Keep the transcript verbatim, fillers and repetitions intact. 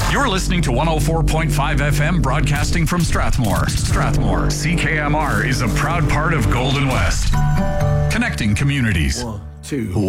You're listening to one oh four point five F M broadcasting from Strathmore. Strathmore, C K M R is a proud part of Golden West. Connecting communities. One, two.